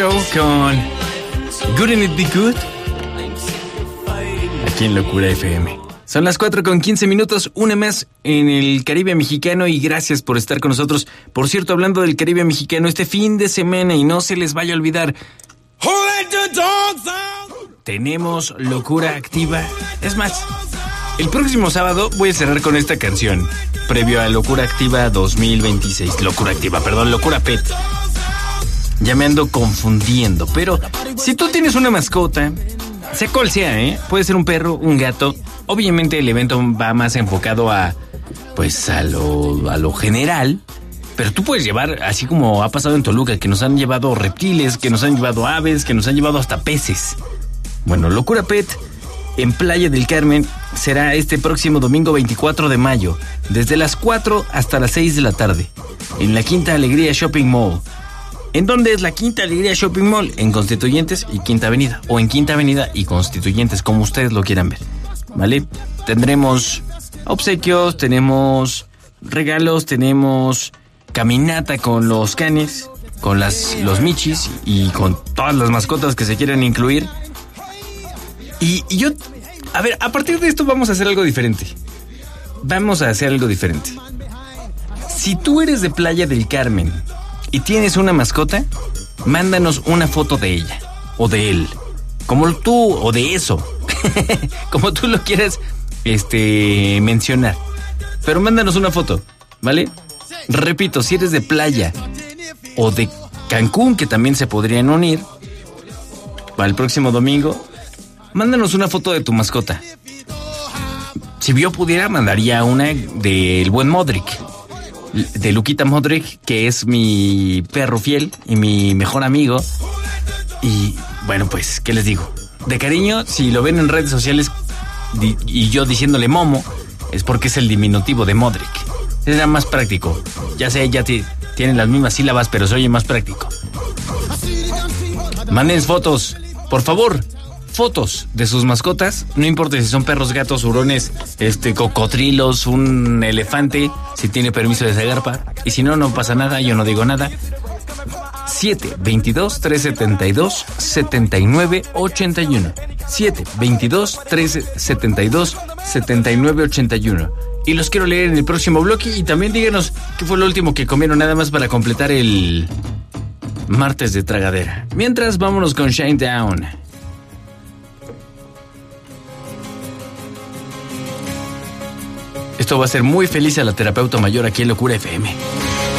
Con Couldn't It Be Good aquí en Locura FM. Son las 4:15, una más en el Caribe mexicano y gracias por estar con nosotros. Por cierto, hablando del Caribe mexicano, este fin de semana y no se les vaya a olvidar, tenemos Locura Activa. Es más, el próximo sábado voy a cerrar con esta canción previo a Locura Activa 2026. Locura Pet. Ya me ando confundiendo, pero si tú tienes una mascota, sea cual sea, puede ser un perro, un gato. Obviamente el evento va más enfocado a lo general, pero tú puedes llevar, así como ha pasado en Toluca, que nos han llevado reptiles, que nos han llevado aves, que nos han llevado hasta peces. Bueno, Locura Pet en Playa del Carmen será este próximo domingo 24 de mayo, desde las 4 hasta las 6 de la tarde, en la Quinta Alegría Shopping Mall. ¿En dónde es la Quinta Alegría Shopping Mall? En Constituyentes y Quinta Avenida, o en Quinta Avenida y Constituyentes, como ustedes lo quieran ver, ¿vale? Tendremos obsequios, tenemos regalos, tenemos caminata con los canes, con los michis y con todas las mascotas que se quieran incluir. Y yo, a ver, a partir de esto vamos a hacer algo diferente. Si tú eres de Playa del Carmen y tienes una mascota, mándanos una foto de ella o de él, como tú, o de eso, como tú lo quieras mencionar, pero mándanos una foto, ¿vale? Repito, si eres de Playa o de Cancún, que también se podrían unir para el próximo domingo, mándanos una foto de tu mascota. Si yo pudiera, mandaría una del buen Modric, de Luquita Modric, que es mi perro fiel y mi mejor amigo. Y bueno, pues, ¿qué les digo? De cariño, si lo ven en redes sociales y yo diciéndole Momo, es porque es el diminutivo de Modric. Es más práctico. Ya sé, tienen las mismas sílabas, pero se oye más práctico. Manden fotos, por favor. Fotos de sus mascotas, no importa si son perros, gatos, hurones, cocodrilos, un elefante, si tiene permiso de Zagarpa, y si no, no pasa nada, yo no digo nada. 722-372-7981. 722-372-7981. Y los quiero leer en el próximo bloque. Y también díganos qué fue lo último que comieron, nada más para completar el martes de tragadera. Mientras, vámonos con Shine Down. Esto va a ser muy feliz a la terapeuta mayor aquí en Locura FM.